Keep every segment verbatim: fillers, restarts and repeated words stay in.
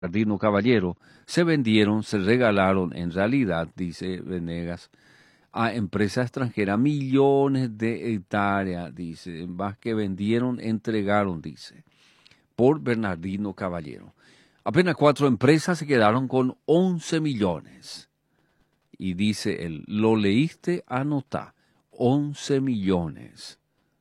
Bernardino Caballero se vendieron, se regalaron, en realidad, dice Venegas, a empresas extranjeras millones de hectáreas, dice, más que vendieron, entregaron, dice, por Bernardino Caballero. Apenas cuatro empresas se quedaron con once millones. Y dice él, lo leíste, anotá, once millones.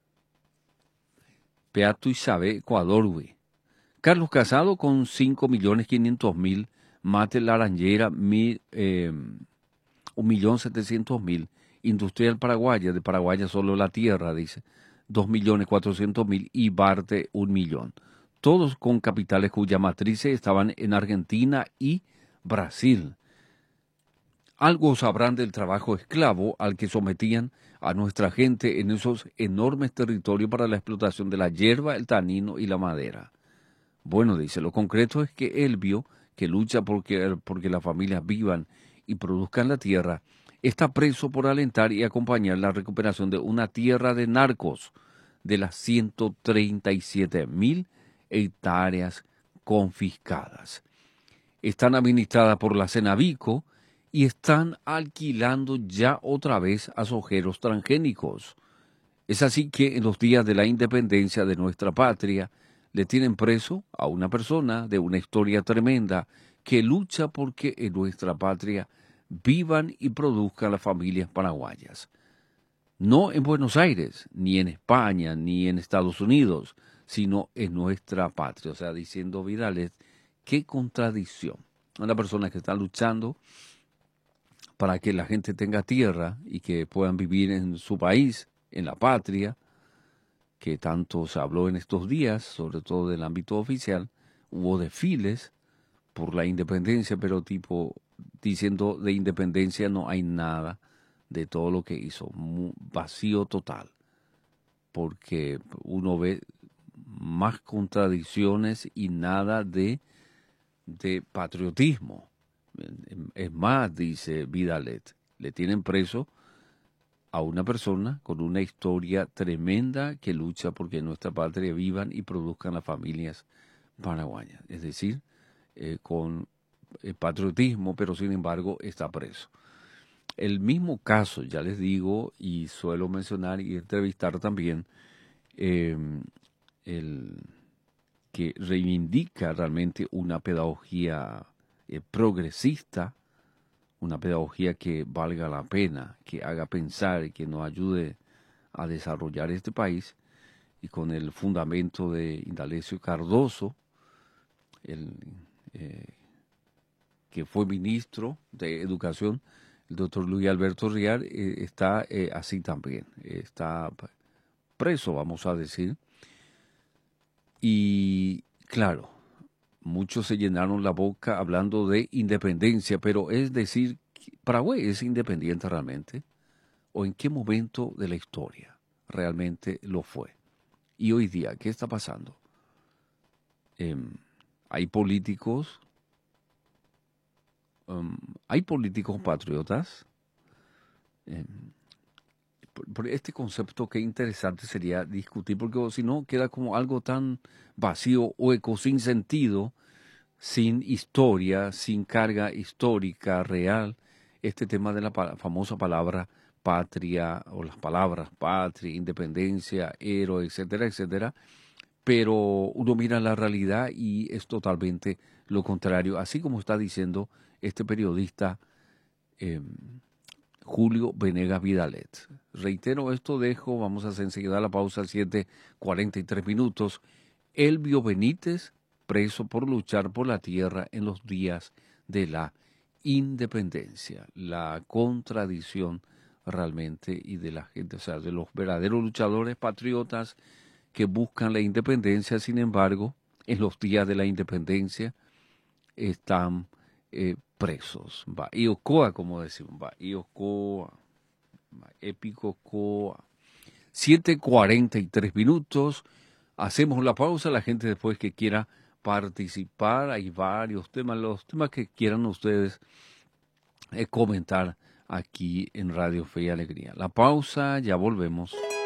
Peatu y Sabe, Ecuador, güey. Carlos Casado con cinco millones quinientos mil, Mate Laranjera, mil, eh, un millón setecientos mil, Industrial Paraguaya, de Paraguaya solo la tierra, dice, dos millones cuatrocientos mil, y Barte, un millón. Todos con capitales cuya matrices estaban en Argentina y Brasil. Algo sabrán del trabajo esclavo al que sometían a nuestra gente en esos enormes territorios para la explotación de la hierba, el tanino y la madera. Bueno, dice, lo concreto es que él vio que lucha porque, porque las familias vivan y produzcan la tierra, está preso por alentar y acompañar la recuperación de una tierra de narcos de las ciento treinta y siete mil hectáreas confiscadas. Están administradas por la Cenavico y están alquilando ya otra vez a sojeros transgénicos. Es así que en los días de la independencia de nuestra patria, le tienen preso a una persona de una historia tremenda que lucha porque en nuestra patria vivan y produzcan las familias paraguayas. No en Buenos Aires, ni en España, ni en Estados Unidos, sino en nuestra patria. O sea, diciendo Vidales, qué contradicción. Una persona que está luchando para que la gente tenga tierra y que puedan vivir en su país, en la patria, que tanto se habló en estos días, sobre todo del ámbito oficial. Hubo desfiles por la independencia, pero tipo diciendo de independencia no hay nada de todo lo que hizo, muy vacío total, porque uno ve más contradicciones y nada de, de patriotismo. Es más, dice Vidalet, le tienen preso a una persona con una historia tremenda que lucha porque en nuestra patria vivan y produzcan las familias paraguayas. Es decir, eh, con eh, patriotismo, pero sin embargo está preso. El mismo caso, ya les digo, y suelo mencionar y entrevistar también, eh, el que reivindica realmente una pedagogía eh, progresista, una pedagogía que valga la pena, que haga pensar y que nos ayude a desarrollar este país, y con el fundamento de Indalecio Cardoso, el, eh, que fue ministro de Educación, el doctor Luis Alberto Rial, eh, está eh, así también, está preso, vamos a decir. Y claro, muchos se llenaron la boca hablando de independencia, pero es decir, ¿Paraguay es independiente realmente? ¿O en qué momento de la historia realmente lo fue? Y hoy día, ¿qué está pasando? Eh, hay políticos, um, hay políticos patriotas. Eh, por, por este concepto, qué interesante sería discutir, porque si no queda como algo tan vacío, hueco, sin sentido, sin historia, sin carga histórica real, este tema de la pa- famosa palabra patria, o las palabras patria, independencia, héroe, etcétera, etcétera, pero uno mira la realidad y es totalmente lo contrario, así como está diciendo este periodista eh, Julio Venegas Vidalet. Reitero esto, dejo, vamos a hacer enseguida la pausa, siete cuarenta y tres minutos. Elvio Benítez, preso por luchar por la tierra en los días de la independencia. La contradicción realmente y de la gente, o sea, de los verdaderos luchadores patriotas que buscan la independencia, sin embargo, en los días de la independencia están eh, presos. Va, Iocoa, como decimos, va, Iocoa, va, Épico Coa. siete cuarenta y tres minutos. Hacemos la pausa, la gente después que quiera participar, hay varios temas, los temas que quieran ustedes eh, comentar aquí en Radio Fe y Alegría. La pausa, ya volvemos.